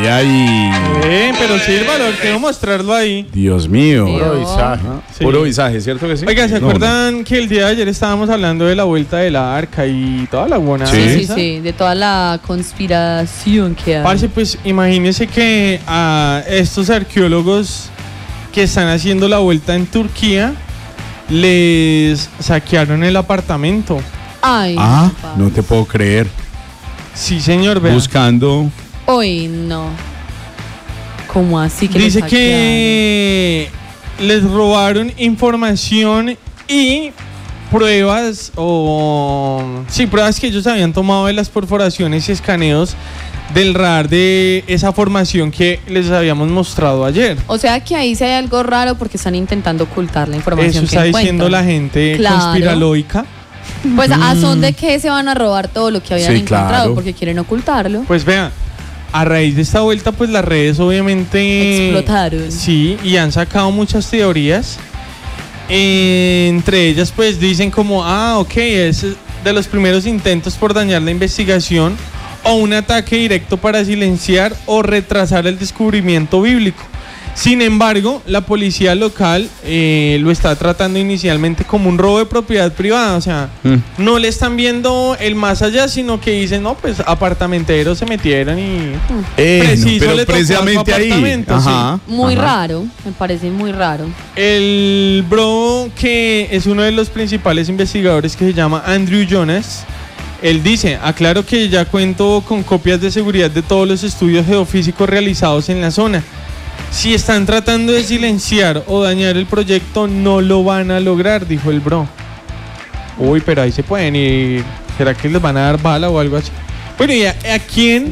ahí. Pero sí, el valor, quiero mostrarlo ahí. Dios mío. Puro visaje. Sí. Puro visaje, ¿cierto que sí? Oiga, ¿se No, acuerdan que el día de ayer estábamos hablando de la vuelta del arca y toda la buena? Sí. Sí, de toda la conspiración que hay. Parce, pues imagínense que a estos arqueólogos que están haciendo la vuelta en Turquía les saquearon el apartamento. Ay, no te puedo creer. Sí, señor, vea. Buscando. Uy, no. ¿Cómo así que Dice les que les robaron información y pruebas pruebas que ellos habían tomado de las perforaciones y escaneos del radar de esa formación que les habíamos mostrado ayer. O sea que ahí sí hay algo raro porque están intentando ocultar la información. Eso que está diciendo encuentran. la gente Claro. conspiranoica. Pues a son de que se van a robar todo lo que habían Sí, encontrado claro. porque quieren ocultarlo. Pues vea, a raíz de esta vuelta, pues las redes obviamente Explotaron. Sí, y han sacado muchas teorías. Entre ellas, pues dicen como, es de los primeros intentos por dañar la investigación o un ataque directo para silenciar o retrasar el descubrimiento bíblico. Sin embargo, la policía local lo está tratando inicialmente como un robo de propiedad privada. O sea, no le están viendo el más allá, sino que dicen, no, pues apartamenteros se metieron y preciso pero le tocó precisamente a su ahí. apartamento, Ajá. Muy raro, me parece muy raro. El bro, que es uno de los principales investigadores, que se llama Andrew Jonas, él dice, aclaro que ya cuento con copias de seguridad de todos los estudios geofísicos realizados en la zona. Si están tratando de silenciar o dañar el proyecto, no lo van a lograr, dijo el bro. Uy, pero ahí se pueden ir. ¿Será que les van a dar bala o algo así? Bueno, ¿y a quién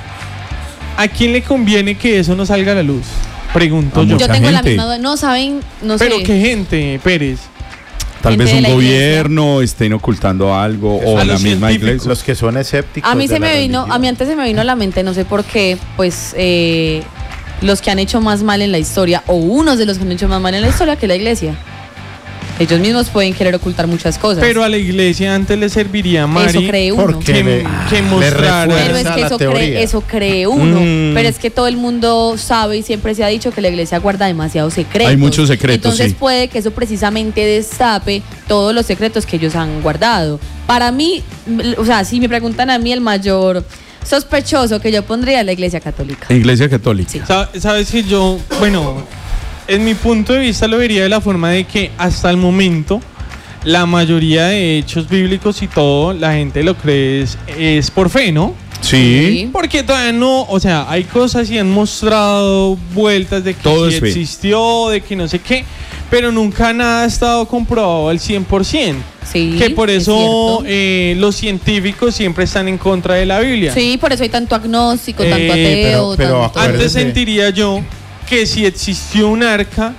le conviene que eso no salga a la luz? Pregunto yo. Yo tengo la gente. misma duda. No saben, no sé. Pero qué gente, Pérez. Tal Gente vez de un la gobierno estén ocultando algo o A la los misma científicos. iglesia. Los que son escépticos. A mí de se la me vino, religión. a mí antes se me vino a la mente, no sé por qué, pues los que han hecho más mal en la historia, o unos de los que han hecho más mal en la historia, que la iglesia. Ellos mismos pueden querer ocultar muchas cosas. Pero a la iglesia antes le serviría, Mari, eso cree uno. Porque que mostrara. Pero es refuerza que la teoría. eso cree uno. Mm. Pero es que todo el mundo sabe y siempre se ha dicho que la iglesia guarda demasiados secretos. Hay muchos secretos, Entonces sí. puede que eso precisamente destape todos los secretos que ellos han guardado. Para mí, o sea, si me preguntan a mí, el mayor sospechoso que yo pondría es la iglesia católica. Iglesia católica. Sí. Sabes que yo, bueno, en mi punto de vista lo vería de la forma de que hasta el momento la mayoría de hechos bíblicos y todo, la gente lo cree es por fe, ¿no? Sí. Porque todavía no, o sea, hay cosas y han mostrado vueltas de que Todo sí es fe. existió, de que no sé qué, pero nunca nada ha estado comprobado al 100%. Sí, Que por es eso cierto. los científicos siempre están en contra de la Biblia. Sí, por eso hay tanto agnóstico, tanto Eh, ateo, pero tanto... acuérdese- Antes sentiría yo que si existió un arca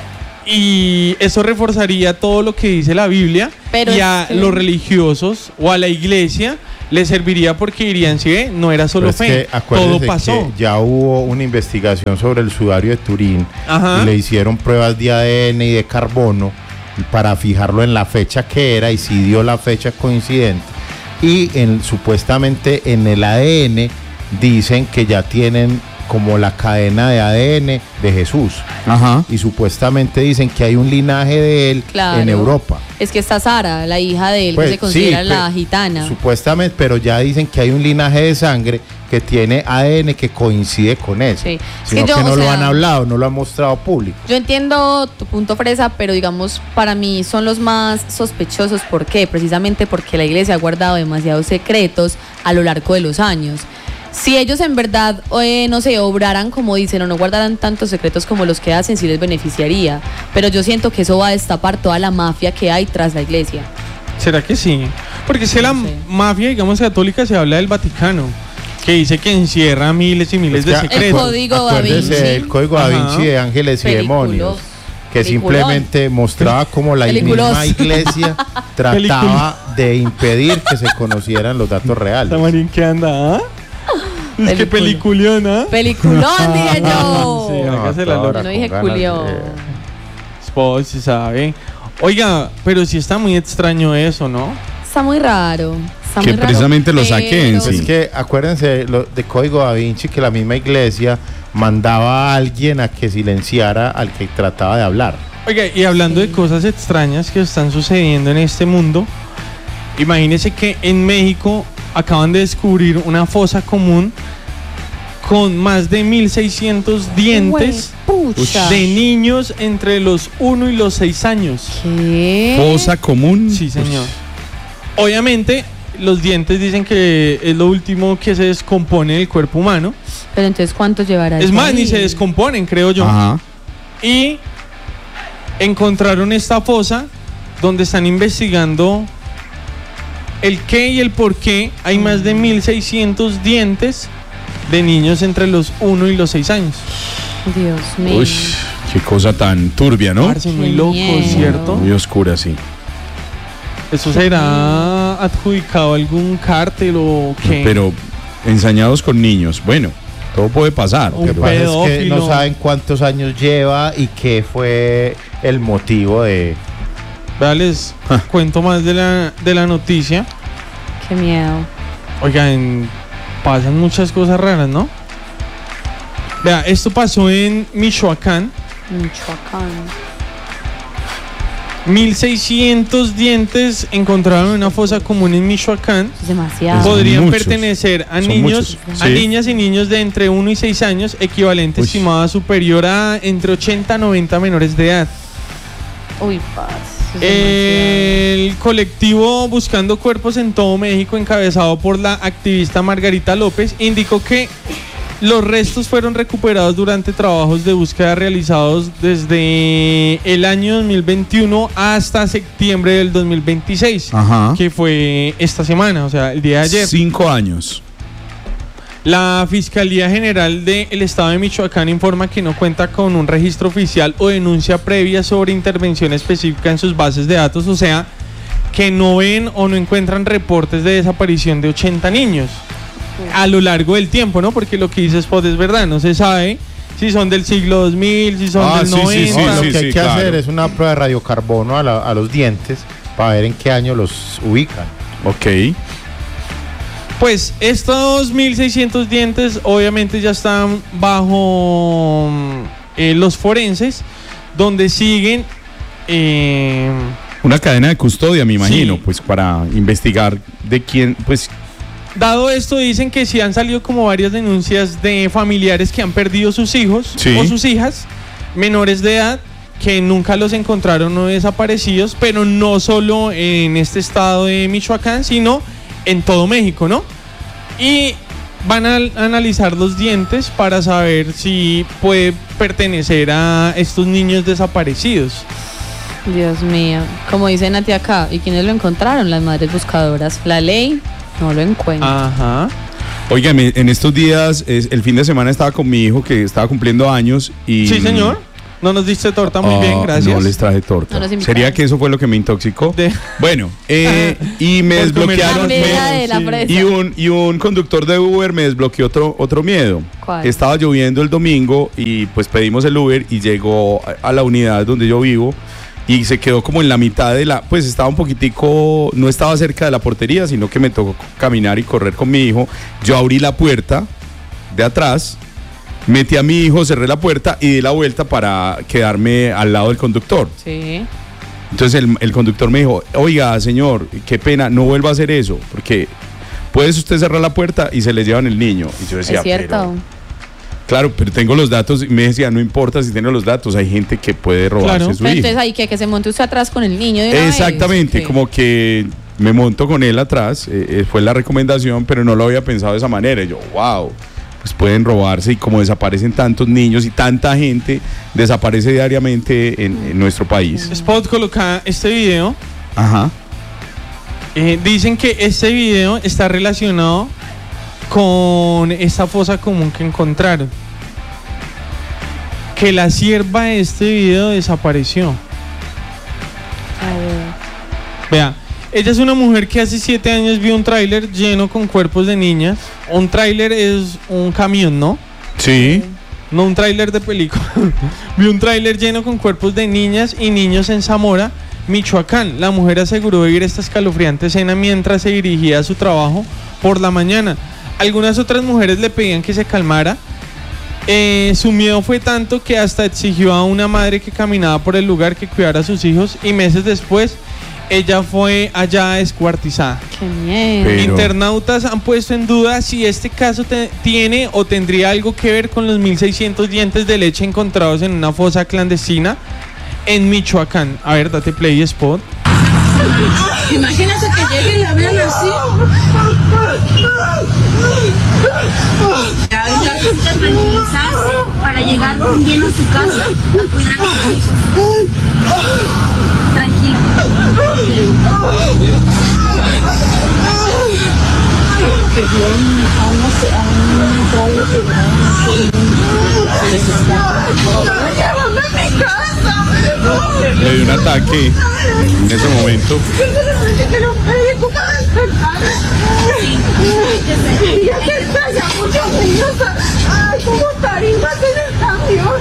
y eso reforzaría todo lo que dice la Biblia, Pero y a es que- los religiosos o a la iglesia les serviría porque dirían, sí, no era solo Pero es fe, que acuérdese todo pasó. que ya hubo una investigación sobre el sudario de Turín. Ajá. Y le hicieron pruebas de ADN y de carbono para fijarlo en la fecha que era, y si dio la fecha coincidente. Y supuestamente en el ADN dicen que ya tienen como la cadena de ADN de Jesús. Ajá. Y supuestamente dicen que hay un linaje de él Claro. en Europa. Es que está Sara, la hija de él, Pues, que se considera sí, la pero gitana. Supuestamente, pero ya dicen que hay un linaje de sangre que tiene ADN que coincide con eso. Sí. Sino Es que que yo, no o lo sea, han hablado, no lo han mostrado público. Yo entiendo tu punto, Fresa, pero digamos, para mí son los más sospechosos. ¿Por qué? Precisamente porque la iglesia ha guardado demasiados secretos a lo largo de los años. Si ellos en verdad, no sé, obraran como dicen o no guardaran tantos secretos como los que hacen, sí les beneficiaría. Pero yo siento que eso va a destapar toda la mafia que hay tras la iglesia. ¿Será que sí? Porque es que la No sé. mafia, digamos, católica, se habla del Vaticano, que dice que encierra miles y miles de Es que secretos. El código Da Acuérdese Vinci. del código Da Ajá. Vinci de ángeles y Películos. demonios, que Peliculón. simplemente mostraba cómo la Peliculos. misma iglesia trataba de impedir que se conocieran los datos reales. Tamarín, ¿qué anda? ¿Ah? Es que Película. peliculión, ¿ah? Peliculón, dije yo. Sí, hágase la ahora loca. No dije con ganas culión. Pues, se sabe. Oiga, pero sí está muy extraño eso, ¿no? Está muy raro. Está Que muy raro, precisamente lo saquen, pero- sí. Es que acuérdense de Código Da Vinci, que la misma iglesia mandaba a alguien a que silenciara al que trataba de hablar. Oiga, y hablando de cosas extrañas que están sucediendo en este mundo, imagínense que en México acaban de descubrir una fosa común con más de 1.600 dientes Huepucha. de niños entre los 1 y los 6 años. ¿Qué? Fosa común. Sí, señor. Obviamente, los dientes dicen que es lo último que se descompone en el cuerpo humano. Pero entonces, ¿cuánto llevará? Es eso más, ahí? ni se descomponen, creo yo. Ajá. Y encontraron esta fosa donde están investigando el qué y el por qué hay más de 1.600 dientes de niños entre los 1 y los 6 años. Dios mío. Uy, qué cosa tan turbia, ¿no? Parce, muy Qué loco, miedo. ¿cierto? Muy oscura, sí. ¿Eso será adjudicado a algún cártel o qué? Pero ensañados con niños. Bueno, todo puede pasar. Un Lo que pasa es que pedófilo. no saben cuántos años lleva y qué fue el motivo de... Vea, les cuento más de la noticia. Qué miedo. Oigan, pasan muchas cosas raras, ¿no? Vea, esto pasó en Michoacán. Michoacán. 1.600 dientes encontraron en una fosa común en Michoacán. Es demasiado. Son Podrían muchos. pertenecer a Son niños, muchos. a Sí. niñas y niños de entre 1 y 6 años, equivalente Uy. estimada superior a entre 80 a 90 menores de edad. Uy, paz. es demasiado. El colectivo Buscando Cuerpos en todo México, encabezado por la activista Margarita López, indicó que los restos fueron recuperados durante trabajos de búsqueda realizados desde el año 2021 hasta septiembre del 2026, Ajá. que fue esta semana, o sea, el día de ayer. 5 años. La Fiscalía General del Estado de Michoacán informa que no cuenta con un registro oficial o denuncia previa sobre intervención específica en sus bases de datos, o sea, que no ven o no encuentran reportes de desaparición de 80 niños a lo largo del tiempo, ¿no? Porque lo que dice Spot es verdad, no se sabe si son del siglo 2000, si son del Sí, sí, 90. sí, No, lo sí, que hay que claro. hacer es una prueba de radiocarbono a los dientes para ver en qué año los ubican. Ok. Pues estos 1.600 dientes obviamente ya están bajo los forenses, donde siguen Una cadena de custodia, me imagino, Sí. pues para investigar de quién, pues dado esto, dicen que sí han salido como varias denuncias de familiares que han perdido sus hijos Sí. o sus hijas menores de edad que nunca los encontraron o desaparecidos, pero no solo en este estado de Michoacán, sino en todo México, ¿no? Y van a analizar los dientes para saber si puede pertenecer a estos niños desaparecidos. Dios mío. Como dice Nati acá, ¿y quiénes lo encontraron? Las madres buscadoras. La ley no lo encuentra. Ajá. Óigame, en estos días, el fin de semana estaba con mi hijo que estaba cumpliendo años y... Sí, señor. No nos diste torta, muy bien, gracias. No les traje torta. No nos invitaron. ¿Sería que eso fue lo que me intoxicó? De- Bueno, y me Por comer desbloquearon... tanto. Amiga me- de la sí. fresa. y un conductor de Uber me desbloqueó otro miedo. ¿Cuál? Estaba lloviendo el domingo y pues pedimos el Uber y llegó a la unidad donde yo vivo y se quedó como en la mitad de la... Pues estaba un poquitico... No estaba cerca de la portería, sino que me tocó caminar y correr con mi hijo. Yo abrí la puerta de atrás, metí a mi hijo, cerré la puerta y di la vuelta para quedarme al lado del conductor. Sí. Entonces el conductor me dijo, oiga, señor, qué pena, no vuelva a hacer eso, porque puede usted cerrar la puerta y se le llevan el niño. Y yo decía, Es cierto. pero, claro, pero tengo los datos. Y me decía, no importa si tiene los datos, hay gente que puede robarse Claro. su Pero hijo. entonces ahí que se monte usted atrás con el niño de una vez. Exactamente, Ok. como que me monto con él atrás, fue la recomendación, pero no lo había pensado de esa manera. Y yo, wow, pues pueden robarse y como desaparecen tantos niños y tanta gente desaparece diariamente en nuestro país. Spot coloca este video. Ajá. Dicen que este video está relacionado con esta fosa común que encontraron. Que la sierva de este video desapareció. A ver. Vea, ella es una mujer que hace 7 años vio un tráiler lleno con cuerpos de niñas. Un tráiler es un camión, ¿no? Sí. No un tráiler de película. Vio un tráiler lleno con cuerpos de niñas y niños en Zamora Michoacán. La mujer aseguró vivir esta escalofriante escena mientras se dirigía a su trabajo por la mañana. Algunas otras mujeres le pedían que se calmara. Su miedo fue tanto que hasta exigió a una madre que caminaba por el lugar que cuidara a sus hijos, y meses después ella fue allá descuartizada. Qué miedo. Pero- Internautas han puesto en duda si este caso tiene o tendría algo que ver con los 1.600 dientes de leche encontrados en una fosa clandestina en Michoacán. A ver, date play spot. Imagínate que lleguen y la vean así. Ya necesita tranquilizarse para llegar bien a su casa a cuidar a sus hijos. Tranquilo. Llévame a mi casa. Le dio un ataque en ese momento. Que los médicos van a despertar. Y ya que está, ya muchos niños. Ay, como tarimas en el camión.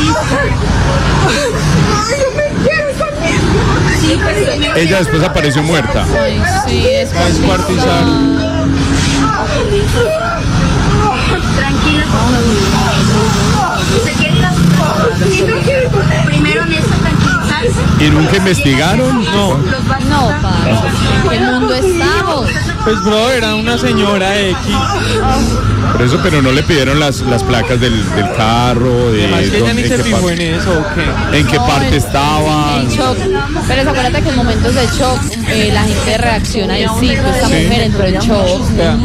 Ay, yo me quiero también. Sí, pero Ella después apareció muerta. Ay, sí, La descuartizaron. tranquila, por favor. ¿Se quiere ir a su casa? Primero necesita tranquilizarse. ¿Y nunca investigaron? No. Los va a No, pa. ¿En qué mundo estamos? Pues bro, era una señora X. Por eso, pero no le pidieron las placas del carro, de Además que ella ni en se qué fijó parte- en eso, ¿o qué? en qué No, parte el- estaba. El shock. Pero acuérdate que en momentos de shock la gente reacciona y sí, pues esta mujer entró en shock. Vea.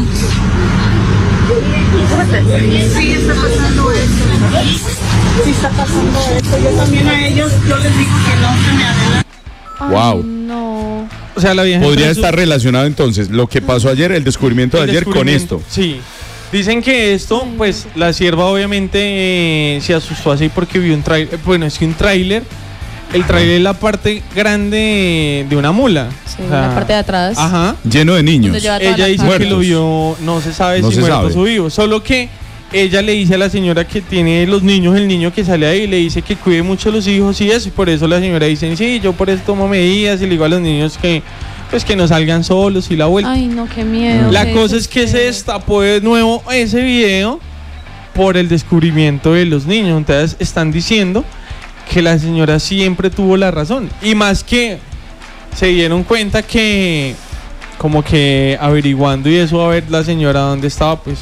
Sí, está pasando eso. Sí, está pasando eso. Yo también a ellos, yo les digo que no se me adelanten. Wow. Ay, no. O sea, la vieja Podría entró en su- estar relacionado entonces lo que pasó ayer, el descubrimiento de el ayer con descubrimiento. esto. Sí. Dicen que esto, pues la sierva obviamente se asustó así porque vio un tráiler. Bueno, es que un tráiler, el tráiler es la parte grande de una mula. Sí, O sea, la parte de atrás. Ajá. Lleno de niños. Donde lleva toda Ella la dice carga. que lo vio, no se sabe No si se muertos sabe. o vivos. Solo que ella le dice a la señora que tiene los niños, el niño que sale ahí, le dice que cuide mucho a los hijos y eso. Y por eso la señora dice, sí, yo por eso tomo medidas y le digo a los niños que pues que no salgan solos y la vuelta. Ay, no, qué miedo. La qué cosa es que se desespero. destapó de nuevo ese video por el descubrimiento de los niños. Entonces están diciendo que la señora siempre tuvo la razón. Y más que se dieron cuenta que como que averiguando y eso a ver la señora dónde estaba, pues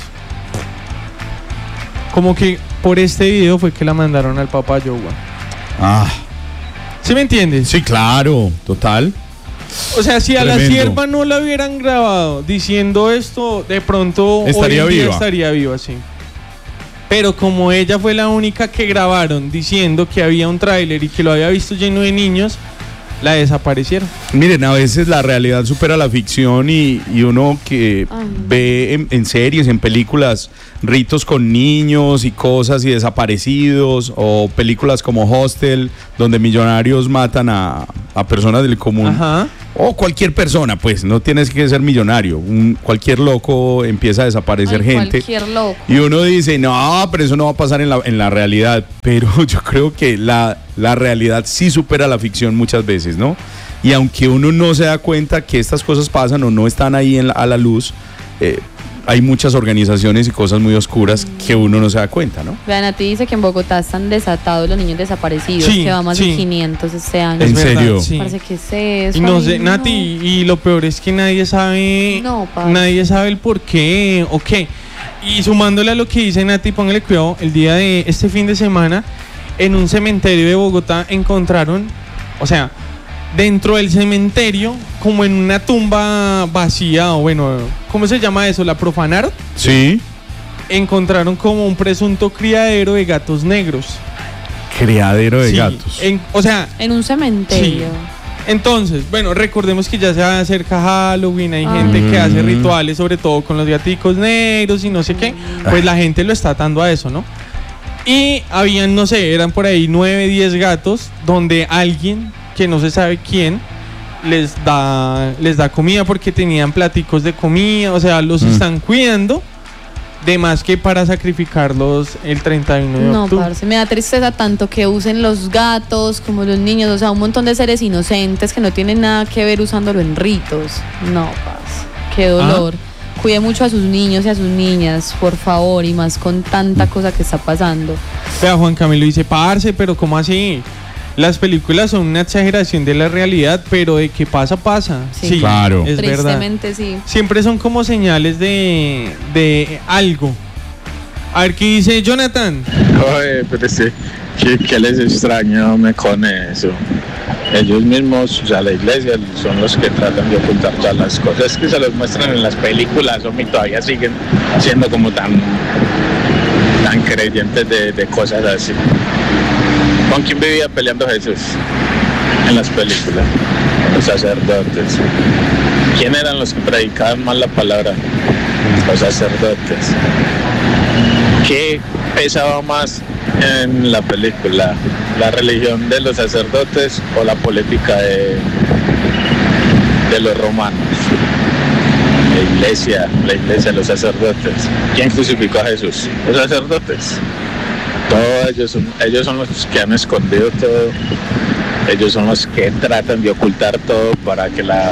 como que por este video fue que la mandaron al Papa Yoga. Ah, ¿Sí me entiendes? sí, claro, total. O sea, si a la Tremendo. sierva no la hubieran grabado diciendo esto, de pronto Estaría hoy en día viva. estaría viva, sí. Pero como ella fue la única que grabaron diciendo que había un tráiler y que lo había visto lleno de niños, la desaparecieron. Miren, a veces la realidad supera la ficción y uno que Ay. ve en series, en películas, ritos con niños y cosas y desaparecidos, o películas como Hostel, donde millonarios matan a personas del común. Ajá. O cualquier persona, pues, no tienes que ser millonario. Cualquier loco empieza a desaparecer Ay, gente. Cualquier loco. Y uno dice, no, pero eso no va a pasar en la realidad. Pero yo creo que la realidad sí supera la ficción muchas veces, ¿no? Y aunque uno no se da cuenta que estas cosas pasan o no están ahí a la luz, hay muchas organizaciones y cosas muy oscuras que uno no se da cuenta, ¿no? Vean, a ti dice que en Bogotá están desatados los niños desaparecidos, Sí, que va más sí. de 500 este año. ¿En Es verdad, serio? sí. Parece que es eso. Y no ay, sé, Nati, y lo peor es que nadie sabe, No, parce. nadie sabe el por qué o qué. Y sumándole a lo que dice Nati, póngale cuidado, el día de este fin de semana, en un cementerio de Bogotá encontraron, o sea, dentro del cementerio, como en una tumba vacía, o bueno, ¿cómo se llama eso? ¿La profanaron? Sí. Encontraron como un presunto criadero de gatos negros. Criadero de Sí, gatos. o sea, En un cementerio. entonces, bueno, recordemos que ya se acerca Halloween, hay gente que hace rituales, sobre todo con los gaticos negros y no sé qué, pues la gente lo está atando a eso, ¿no? Y habían, no sé, eran por ahí 9, 10 gatos donde alguien, que no se sabe quién, les da comida porque tenían platicos de comida, o sea, los están cuidando de más que para sacrificarlos el 31 de No, octubre. parce, me da tristeza tanto que usen los gatos como los niños, o sea, un montón de seres inocentes que no tienen nada que ver usándolo en ritos. No, parce, qué dolor. Cuide mucho a sus niños y a sus niñas, por favor, y más con tanta cosa que está pasando. Vea, Juan Camilo dice, parce, pero ¿cómo así? Las películas son una exageración de la realidad, pero de que pasa, pasa. Sí. Claro. Es verdad. Tristemente sí. Siempre son como señales de algo. A ver, ¿qué dice Jonathan? Oye, pero sí, ¿qué les extraña con eso? Ellos mismos, o sea, la iglesia, son los que tratan de ocultar todas las cosas que se los muestran en las películas, y todavía siguen siendo como tan creyentes de cosas así. ¿Con quién vivía peleando Jesús en las películas? Los sacerdotes. ¿Quién eran los que predicaban más la palabra? Los sacerdotes. ¿Qué pesaba más en la película? ¿La religión de los sacerdotes o la política de los romanos? La iglesia, los sacerdotes. ¿Quién crucificó a Jesús? Los sacerdotes. Todos ellos son los que han escondido todo. Ellos son los que tratan de ocultar todo para que la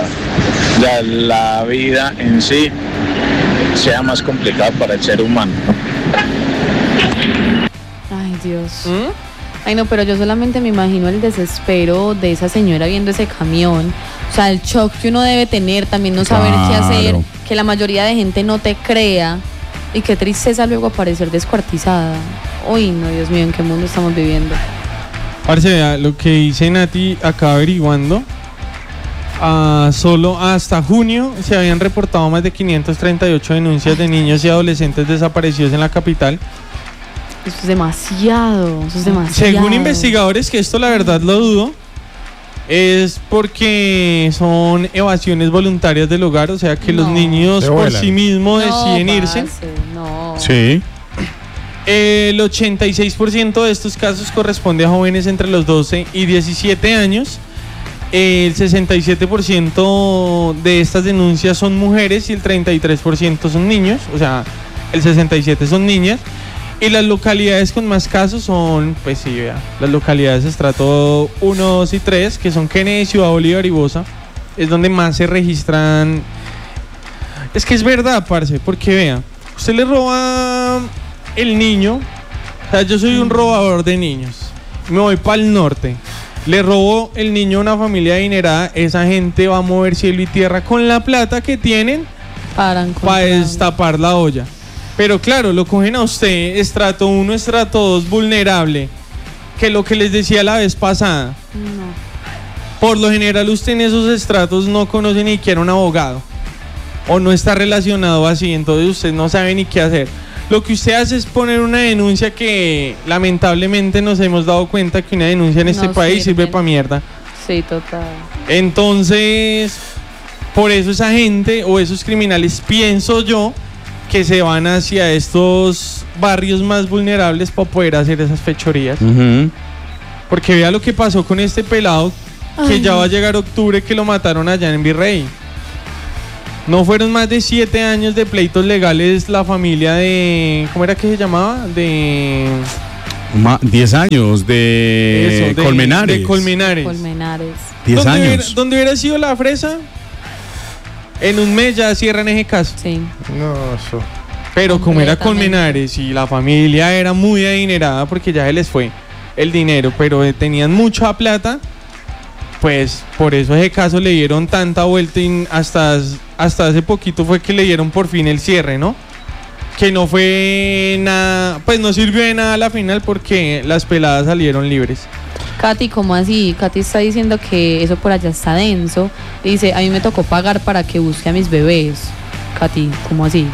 vida en sí sea más complicada para el ser humano. Ay, Dios. Ay, no, pero yo solamente me imagino el desespero de esa señora viendo ese camión. O sea, el shock que uno debe tener, también no saber qué hacer, Claro. que la mayoría de gente no te crea. Y qué tristeza luego aparecer descuartizada. Uy, no, Dios mío, ¿en qué mundo estamos viviendo? Parce, vea, lo que dice Nati acá averiguando, solo hasta junio se habían reportado más de 538 denuncias de niños y adolescentes desaparecidos en la capital. Eso es demasiado, eso es demasiado. Según investigadores, que esto la verdad lo dudo, es porque son evasiones voluntarias del hogar, o sea que los No. niños Se por vuelan. sí mismos deciden irse. parce, no. Sí. El 86% de estos casos corresponde a jóvenes entre los 12 y 17 años. El 67% de estas denuncias son mujeres y el 33% son niños, o sea, el 67% son niñas. Y las localidades con más casos son, pues sí, vea, las localidades de estrato 1, 2 y 3, que son Kennedy, Ciudad Bolívar y Bosa, es donde más se registran. Es que es verdad, parce, porque vea, usted le roba el niño, o sea, yo soy un robador de niños, me voy para el norte, le robo el niño a una familia adinerada, esa gente va a mover cielo y tierra con la plata que tienen para destapar la olla. Pero claro, lo cogen a usted, estrato 1, estrato 2, vulnerable, que lo que les decía la vez pasada. No. Por lo general usted en esos estratos no conoce ni siquiera un abogado, o no está relacionado así, entonces usted no sabe ni qué hacer. Lo que usted hace es poner una denuncia que lamentablemente nos hemos dado cuenta que una denuncia en este No país sirve sirven. para mierda. Sí, total. Entonces, por eso esa gente o esos criminales, pienso yo, que se van hacia estos barrios más vulnerables para poder hacer esas fechorías. Porque vea lo que pasó con este pelado, que Ay, ya no. va a llegar octubre, que lo mataron allá en Virrey. No fueron más de 7 años de pleitos legales la familia de... ¿Cómo era que se llamaba? De... 10 años de, eso, Colmenares. De Colmenares. Colmenares. 10 años. ¿Dónde hubiera sido la fresa? En un mes ya cierran ese caso. Sí. No, eso. Pero como era Completamente. Colmenares y la familia era muy adinerada porque ya se les fue el dinero, pero tenían mucha plata, pues por eso ese caso le dieron tanta vuelta y hasta hace poquito fue que le dieron por fin el cierre, ¿no? Que no fue nada, pues no sirvió de nada a la final porque las peladas salieron libres. Katy, ¿cómo así? Katy está diciendo que eso por allá está denso. Dice, a mí me tocó pagar para que busque a mis bebés. Katy, ¿cómo así?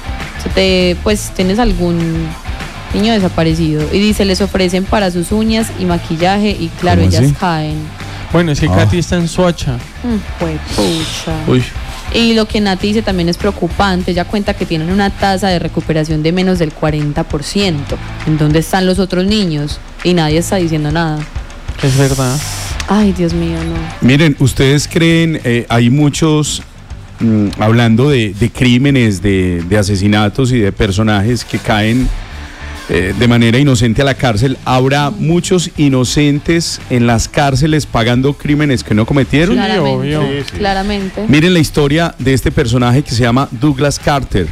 Pues tienes algún niño desaparecido. Y dice, les ofrecen para sus uñas y maquillaje y claro, ¿Cómo ellas así? caen. Bueno, es que Katy está en Soacha. Pues pucha. Uy. Y lo que Nati dice también es preocupante. Ella cuenta que tienen una tasa de recuperación de menos del 40%. ¿En dónde están los otros niños? Y nadie está diciendo nada. Es verdad. Ay, Dios mío, no. Miren, ¿ustedes creen, hay muchos hablando de crímenes, de asesinatos y de personajes que caen de manera inocente a la cárcel, ¿habrá muchos inocentes en las cárceles pagando crímenes que no cometieron? Claramente, obvio. Sí. claramente. Miren la historia de este personaje que se llama Douglas Carter.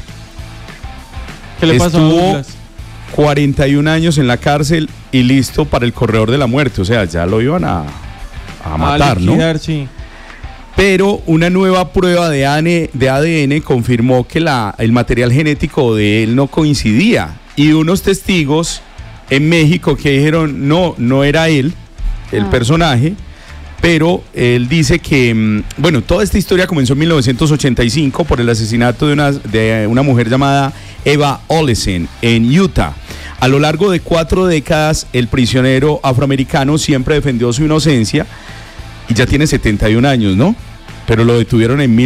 ¿Qué le pasó a Estuvo Douglas? 41 años en la cárcel y listo para el corredor de la muerte. O sea, ya lo iban a matar, ¿no? liquidar, sí. Pero una nueva prueba de ADN confirmó que el material genético de él no coincidía. Y unos testigos en México que dijeron, no era él, el personaje, pero él dice que, bueno, toda esta historia comenzó en 1985 por el asesinato de una mujer llamada Eva Olesen en Utah. A lo largo de 4 décadas, el prisionero afroamericano siempre defendió su inocencia y ya tiene 71 años, ¿no? Pero lo detuvieron en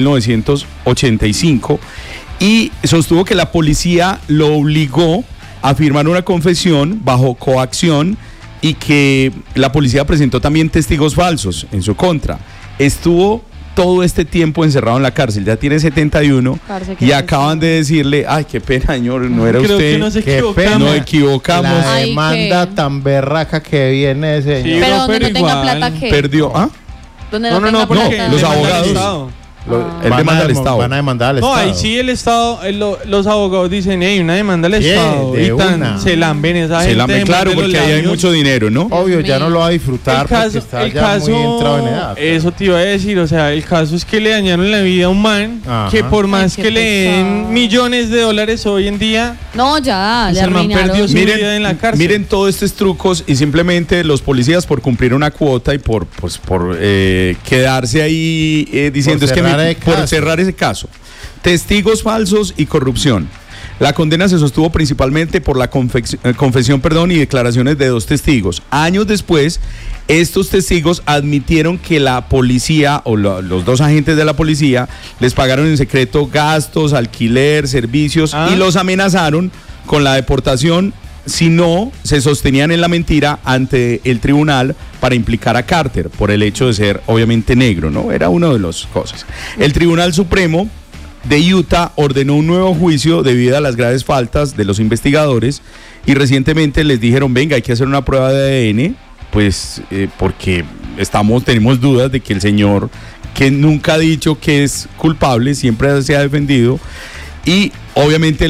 1985 y sostuvo que la policía lo obligó a firmar una confesión bajo coacción y que la policía presentó también testigos falsos en su contra. Estuvo todo este tiempo encerrado en la cárcel, ya tiene 71 y acaban de decirle, ay, qué pena, señor, no era Creo usted. que nos Qué equivocamos. pena. Nos equivocamos. La Ay, demanda ¿qué? tan berraca que viene ese Sí, señor. Pero donde pero no tenga igual. plata, ¿qué? Perdió. ¿Ah? Donde No, tenga porque plata. los demanda al abogados. Estado. Él demanda al Estado. Van a demandar al No, Estado. ahí sí el Estado, los abogados dicen, hey, una demanda al Sí, Estado. de Y una. se lamben esa Se gente. lambe, de claro, los porque ahí hay labios. mucho dinero, ¿no? Obvio, ya no lo va a disfrutar El caso, porque está ya muy entrado en edad. eso te iba a decir, o sea, el caso es que le dañaron la vida a un man Ajá. que por más qué que le den pesado. millones de dólares hoy en día, No, ya, le el man arruinaron. perdió su vida en la cárcel. Miren todos estos trucos y simplemente los policías por cumplir una cuota y por quedarse ahí diciendo por cerrar ese caso. Testigos falsos y corrupción. La condena se sostuvo principalmente por la confesión y declaraciones de 2 testigos. Años después, estos testigos admitieron que la policía o los 2 agentes de la policía les pagaron en secreto gastos, alquiler, servicios y los amenazaron con la deportación si no se sostenían en la mentira ante el tribunal para implicar a Carter por el hecho de ser obviamente negro, ¿no? Era una de las cosas. El Tribunal Supremo de Utah ordenó un nuevo juicio debido a las graves faltas de los investigadores y recientemente les dijeron, venga, hay que hacer una prueba de ADN, pues porque tenemos dudas de que el señor, que nunca ha dicho que es culpable, siempre se ha defendido, y obviamente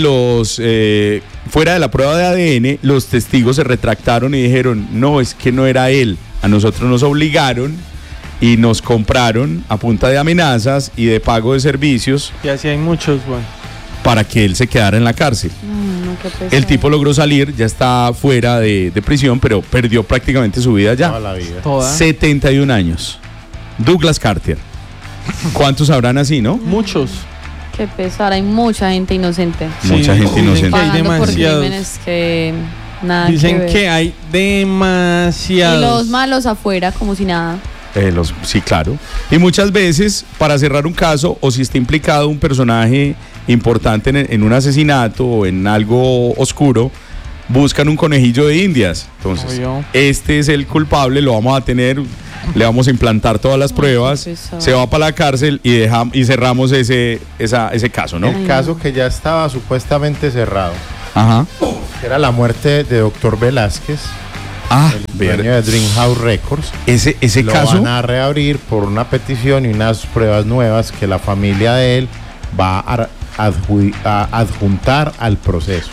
fuera de la prueba de ADN, los testigos se retractaron y dijeron, no, es que no era él, a nosotros nos obligaron y nos compraron a punta de amenazas y de pago de servicios y así hay muchos, bueno. para que él se quedara en la cárcel. No, qué pesado. El tipo logró salir, ya está fuera de prisión, pero perdió prácticamente su vida ya. Toda la vida. Toda. 71 años. Douglas Carter. ¿Cuántos habrán así, no? Muchos. Qué pesar, hay mucha gente inocente. Mucha gente dicen inocente. que hay Pagando por demasiados. crímenes que nada Dicen ver. que hay Y demasiados. los malos afuera, como si nada. Sí, claro. Y muchas veces, para cerrar un caso, o si está implicado un personaje importante en un asesinato o en algo oscuro, buscan un conejillo de indias. Entonces, Obvio. este es el culpable, lo vamos a tener, le vamos a implantar todas las pruebas, qué pesado. se va para la cárcel y cerramos ese caso, ¿no? El caso que ya estaba supuestamente cerrado, Ajá. que era la muerte de Dr. Velázquez, Ah, dueño de Dreamhouse Records. ese Lo caso. van a reabrir por una petición y unas pruebas nuevas que la familia de él va a adjuntar al proceso.